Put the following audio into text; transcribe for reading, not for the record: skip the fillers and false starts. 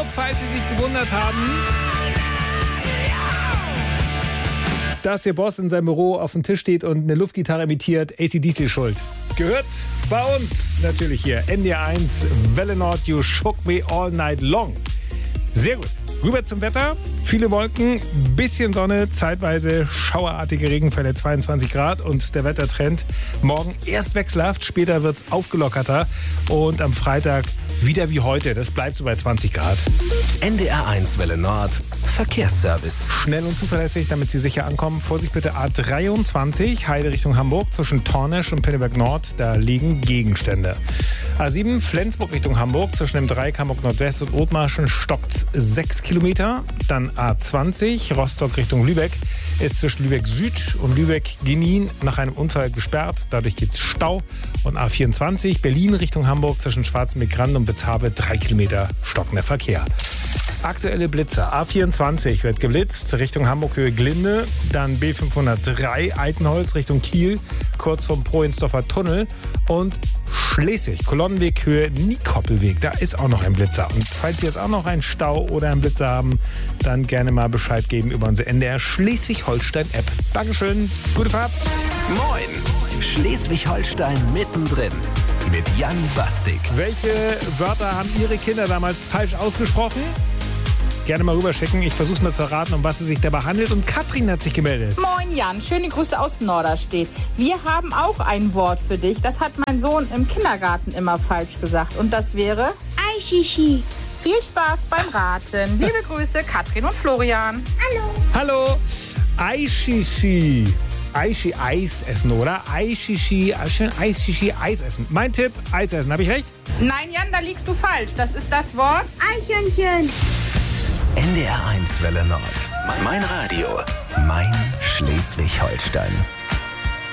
falls Sie sich gewundert haben, dass Ihr Boss in seinem Büro auf dem Tisch steht und eine Luftgitarre imitiert, AC/DC ist schuld. Gehört bei uns natürlich hier. NDR1, Welle Nord, You Shook Me All Night Long. Sehr gut. Rüber zum Wetter. Viele Wolken, bisschen Sonne, zeitweise schauerartige Regenfälle, 22 Grad. Und der Wettertrend morgen erst wechselhaft, später wird es aufgelockerter. Und am Freitag wieder wie heute. Das bleibt so bei 20 Grad. NDR1 Welle Nord, Verkehrsservice. Schnell und zuverlässig, damit Sie sicher ankommen. Vorsicht bitte A23, Heide Richtung Hamburg, zwischen Tornesch und Pinneberg Nord. Da liegen Gegenstände. A7, Flensburg Richtung Hamburg, zwischen dem Dreieck Hamburg Nordwest und Othmarschen stockt 6 Kilometer. Dann A20, Rostock Richtung Lübeck, ist zwischen Lübeck Süd und Lübeck Genin nach einem Unfall gesperrt. Dadurch gibt es Stau. Und A24, Berlin Richtung Hamburg, zwischen Schwarzenbeck-Rand und Witzhabe 3 Kilometer stockender Verkehr. Aktuelle Blitzer. A24 wird geblitzt Richtung Hamburg Höhe Glinde, dann B503 Altenholz Richtung Kiel, kurz vom Prohensdorfer Tunnel und Schleswig, Kolonnenweg Höhe Niekoppelweg. Da ist auch noch ein Blitzer. Und falls Sie jetzt auch noch einen Stau oder einen Blitzer haben, dann gerne mal Bescheid geben über unsere NDR Schleswig-Holstein-App. Dankeschön, gute Fahrt. Moin, Schleswig-Holstein mittendrin mit Jan Bastik. Welche Wörter haben Ihre Kinder damals falsch ausgesprochen? Gerne mal rüberschicken. Ich versuche mal zu erraten, um was es sich dabei handelt. Und Katrin hat sich gemeldet. Moin Jan, schöne Grüße aus Norderstedt. Wir haben auch ein Wort für dich. Das hat mein Sohn im Kindergarten immer falsch gesagt. Und das wäre? Aishishi. Viel Spaß beim Raten. Liebe Grüße, Katrin und Florian. Hallo. Aishishi. Aishi, Eis essen, oder? Aishishi, schön Aishishi, Eis essen. Mein Tipp, Eis essen. Habe ich recht? Nein, Jan, da liegst du falsch. Das ist das Wort Eichhörnchen. NDR1 Welle Nord. Mein Radio. Mein Schleswig-Holstein.